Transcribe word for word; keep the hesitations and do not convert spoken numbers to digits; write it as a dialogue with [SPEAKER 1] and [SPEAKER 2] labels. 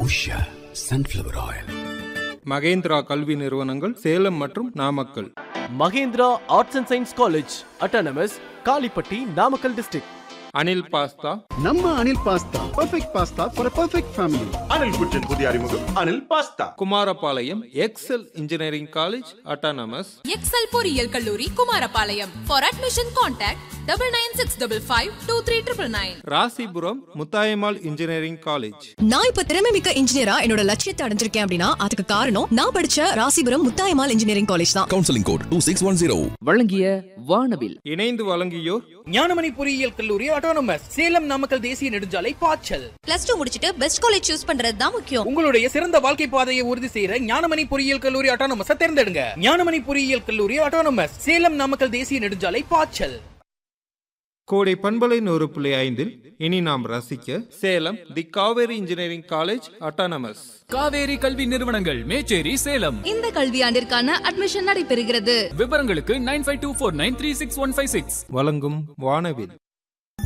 [SPEAKER 1] Usha sunflower oil.
[SPEAKER 2] Mahindra கல்வி நிறுவனங்கள் சேலம் மற்றும் Namakkal.
[SPEAKER 3] Mahindra arts and science college autonomous Kalipatti Namakkal district.
[SPEAKER 2] Anil pasta
[SPEAKER 4] நம்ம Anil pasta perfect pasta for a perfect family.
[SPEAKER 5] Anil குற்றின் புதிய அறிமுகம் Anil pasta.
[SPEAKER 2] Kumarapalayam XL engineering college autonomous.
[SPEAKER 6] XL பொறியியல் கல்லூரி Kumarapalayam. For admission contact double nine six double five two three triple nine.
[SPEAKER 2] Rasipuram Muthayammal engineering college.
[SPEAKER 7] நான் இப்ப திறமை மிக்க இன்ஜினியரா என்னோட லட்சியத்தை அடைஞ்சிருக்கேன் அப்படின்னா அதுக்கு காரணம் நான் படிச்ச ராசிபுரம் முத்தாயம்மாள் இன்ஜினியரிங் காலேஜ் தான்.
[SPEAKER 8] Counselling code two six one zero.
[SPEAKER 9] வழங்கிய வானவில்
[SPEAKER 2] இணைந்து வழங்கியோர்
[SPEAKER 10] ஞானமணி பொறியியல் கல்லூரி ஆட்டோனமஸ் சேலம் நாமக்கல் தேசிய நெடுஞ்சாலை பாய்ச்சல்.
[SPEAKER 6] பிளஸ் டூ முடிச்சிட்டு பெஸ்ட் காலேஜ் சூஸ் பண்றது தான் முக்கியம்.
[SPEAKER 10] உங்களுடைய சிறந்த வாழ்க்கை பாதையை உறுதி செய்யற ஞானமணி பொறியியல் கல்லூரி ஆட்டோனமஸ் தேர்ந்தெடுங்க. ஞானமணி பொறியியல் கல்லூரி ஆட்டோனமஸ் சேலம் நாமக்கல் தேசிய நெடுஞ்சாலை பாய்ச்சல்.
[SPEAKER 2] கோடை பண்பலை நூறு புள்ளி ஐந்தில் இனி நாம் ரசிக்க சேலம் தி Kaveri engineering college autonomous.
[SPEAKER 11] Kaveri கல்வி நிறுவனங்கள் மேச்சேரி சேலம்.
[SPEAKER 6] இந்த கல்வியாண்டிற்கான அட்மிஷன் நடைபெறுகிறது.
[SPEAKER 11] விவரங்களுக்கு nine five two four nine three six one five six.
[SPEAKER 2] வழங்கும் வானவில்.